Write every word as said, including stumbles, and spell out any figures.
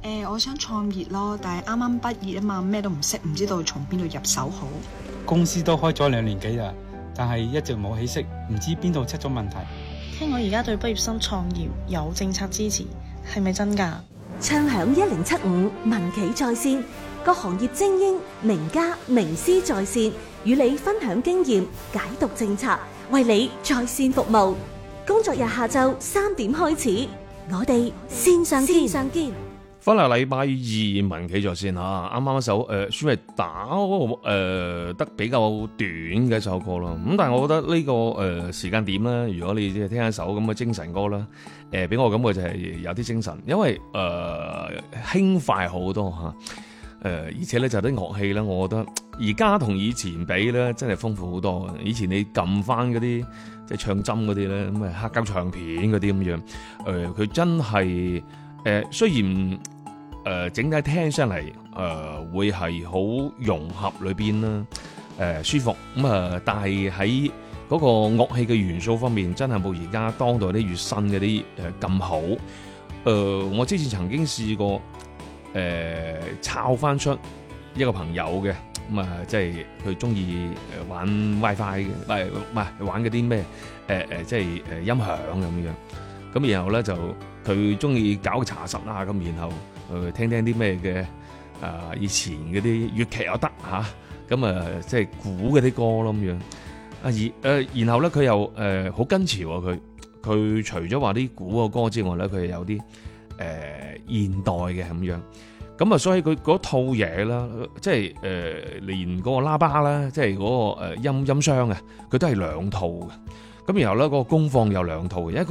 誒，我想創業咯，但係啱啱畢業啊嘛，咩都唔識，唔知道從邊度入手好。 公司都開咗兩年幾啦，但係一直冇起色，唔知邊度出咗問題。 聽講而家對畢業生創業有政策支持，係咪真㗎？ 暢享一零七五民企在線，各行業精英、名家、名師在線，與你分享經驗，解讀政策，為你在線服務。工作日下晝三點開始，我哋線上見。線上見。 翻嚟禮拜二民企在線嚇，啱啱一首誒、呃、算係打誒、呃、得比較短嘅一首歌咯。咁但係我覺得呢、這個誒、呃、時間點咧，如果你即係聽一首咁嘅精神歌咧，誒、呃、俾我感覺就係有啲精神，因為誒、呃、輕快好多嚇。誒、呃、而且咧就啲樂器咧，我覺得而家同以前比咧，真係豐富好多。以前你撳翻嗰啲即係唱針嗰啲咧，咁啊黑膠唱片嗰啲咁樣，誒、呃、佢真係誒、呃、雖然。誒、呃、整體聽上嚟，誒、呃、會係好融合裏邊啦，誒、呃、舒服咁啊、呃！但係喺嗰個樂器嘅元素方面，真係冇而家當代啲粵新嗰啲誒咁好。誒、呃、我之前曾經試過誒抄翻出一個朋友嘅咁啊，即係佢中意誒玩 WiFi 嘅，唔係唔係玩嗰啲咩誒誒，即係誒音響咁樣。咁然後咧就佢中意搞查實啦，咁然後。誒聽聽啲咩嘅啊？以前嗰啲粵劇又得嚇，咁啊即係古嗰啲歌咯咁樣。啊而誒、呃，然後咧佢又誒好跟潮啊！佢佢除咗話啲古嘅歌之外咧，佢又有啲誒、呃、現代嘅咁樣。咁啊，所以佢嗰套嘢啦，即係誒、呃、連嗰個喇叭啦，即係嗰個音音箱啊，佢都係兩套嘅。咁然後咧嗰個功放有兩套嘅，一個